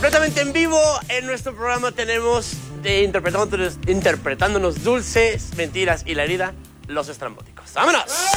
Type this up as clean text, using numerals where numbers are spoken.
Completamente en vivo en nuestro programa tenemos interpretándonos Dulces, Mentiras y la Herida, Los Estrambóticos. ¡Vámonos!